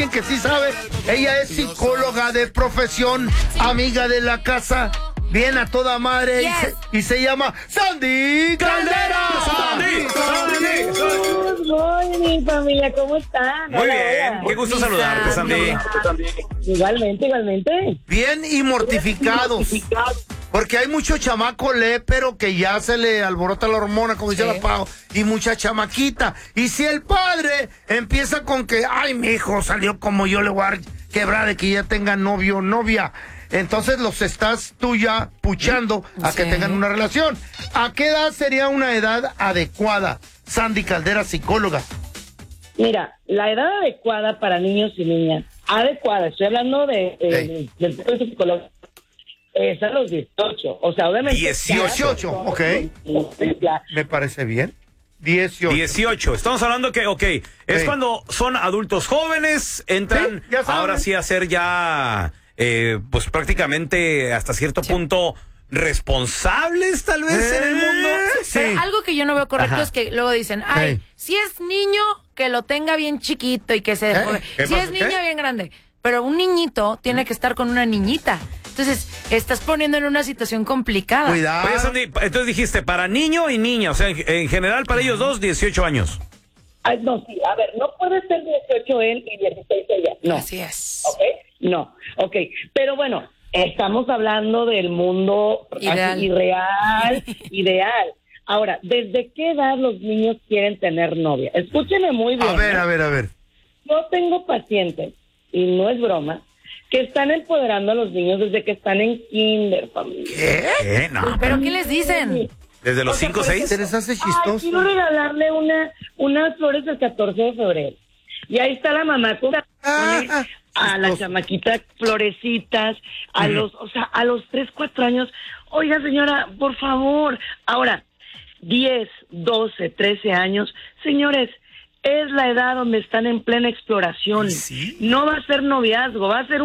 alguien que sí sabe. Ella es psicóloga de profesión, amiga de la casa, bien a toda madre, y se llama Sandy Caldera. Mi familia, ¿cómo están? Muy bien, qué gusto saludarte, Sandy. Igualmente. Bien y mortificados. Porque hay mucho chamaco lépero que ya se le alborota la hormona, como dice la Pau, y mucha chamaquita. Y si el padre empieza con que, ay, mi hijo salió como yo le voy a dar quebrar de que ya tenga novio o novia, entonces los estás tú ya puchando a que tengan una relación. ¿A qué edad sería una edad adecuada, Sandy Caldera, psicóloga? Mira, la edad adecuada para niños y niñas, estoy hablando del psicólogo, es a los 18, o sea, obviamente... 18, ok. Me parece bien. 18. Estamos hablando que, es cuando son adultos jóvenes, entran ahora sí a ser ya, pues prácticamente hasta cierto punto responsables tal vez en el mundo. Pero algo que yo no veo correcto es que luego dicen, si es niño, que lo tenga bien chiquito y que se... Si es niña, bien grande. Pero un niñito tiene que estar con una niñita. Entonces, estás poniendo en una situación complicada. Cuidado. Oye, Sandy, entonces dijiste, para niño y niña, o sea, en general para ellos dos, 18 años. Ay, no, sí, a ver, no puede ser 18 él y 16 ella. No. Así es. ¿Ok? No, ok. Pero bueno, estamos hablando del mundo ideal. Ahora, ¿desde qué edad los niños quieren tener novia? Escúcheme muy bien. A ver. Yo tengo pacientes, y no es broma, que están empoderando a los niños desde que están en kinder, familia. ¿Qué? No. ¿Pero qué les dicen? ¿Desde los 5 o 6? ¿Se les hace chistoso? Quiero regalarle unas flores del 14 de febrero. Y ahí está la mamá con a la chamaquita florecitas, a los 3, 4 años. Oiga, señora, por favor. Ahora, 10, 12, 13 años. Señores, es la edad donde están en plena exploración. ¿Sí? No va a ser noviazgo, va a ser